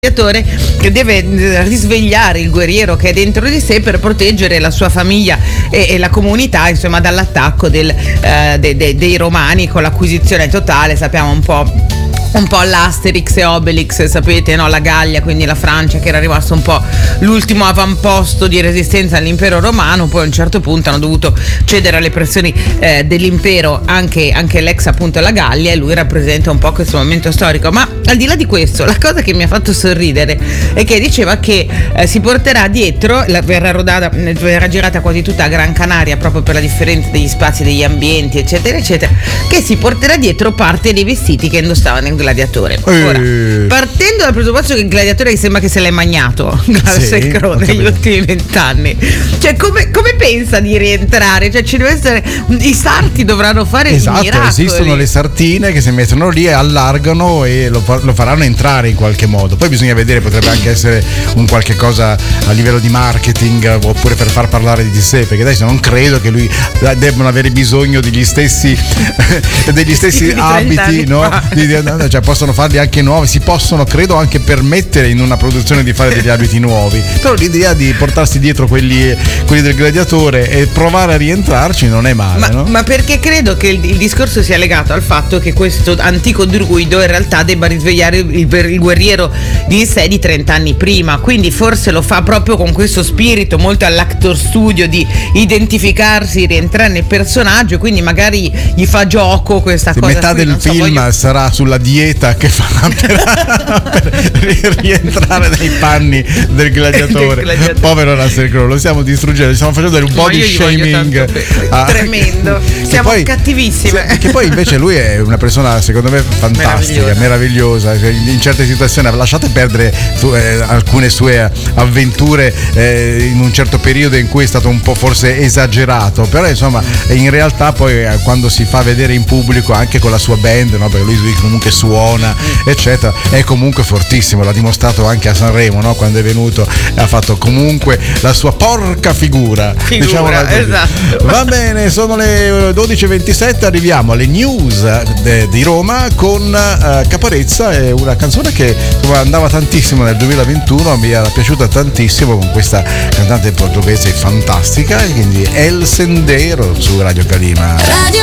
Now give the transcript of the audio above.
che deve risvegliare il guerriero che è dentro di sé per proteggere la sua famiglia e la comunità, insomma, dall'attacco dei romani con l'acquisizione totale. Sappiamo un po' all'Asterix e Obelix, sapete, no? La Gallia, quindi la Francia, che era rimasto un po' l'ultimo avamposto di resistenza all'impero romano. Poi a un certo punto hanno dovuto cedere alle pressioni dell'impero anche l'ex, appunto, la Gallia, e lui rappresenta un po' questo momento storico. Ma al di là di questo, la cosa che mi ha fatto sorridere è che diceva che si porterà dietro, verrà girata quasi tutta a Gran Canaria, proprio per la differenza degli spazi, degli ambienti, eccetera eccetera, che si porterà dietro parte dei vestiti che indossava nel Gladiatore. Ora, partendo dal presupposto che il Gladiatore sembra che se l'è magnato negli ultimi 20 anni, cioè come pensa di rientrare? Cioè ci deve essere, i sarti dovranno fare i miracoli. Esistono le sartine che si mettono lì e allargano e lo faranno entrare in qualche modo. Poi bisogna vedere, potrebbe anche essere un qualche cosa a livello di marketing, oppure per far parlare di sé, perché adesso non credo che lui debbano avere bisogno degli stessi abiti, no? Cioè possono farli anche nuovi, si possono, credo, anche permettere in una produzione di fare degli abiti nuovi, però l'idea di portarsi dietro quelli del Gladiatore e provare a rientrarci non è male, no? Ma perché credo che il discorso sia legato al fatto che questo antico druido in realtà debba risvegliare il guerriero di sé di 30 anni prima, quindi forse lo fa proprio con questo spirito molto all'actor studio di identificarsi, rientrare nel personaggio, quindi magari gli fa gioco questa cosa. Metà del film sarà sulla dieta che fa per rientrare nei panni del gladiatore. Povero Russell Crowe, lo stiamo distruggendo, stiamo facendo un po' di shaming tremendo, siamo cattivissimi. Che poi invece lui è una persona, secondo me, fantastica, meravigliosa. In certe situazioni, lasciate perdere alcune sue avventure in un certo periodo in cui è stato un po' forse esagerato, però insomma in realtà poi quando si fa vedere in pubblico anche con la sua band, no? Perché lui comunque suona, eccetera, è comunque fortissimo, l'ha dimostrato anche a Sanremo, no? Quando è venuto ha fatto comunque la sua porca figura, esatto. Va bene, sono le 12:27, arriviamo alle news di Roma con Caparezza. È una canzone che andava tantissimo nel 2021, mi era piaciuta tantissimo, con questa cantante portoghese fantastica, quindi El Sendero su Radio Calima.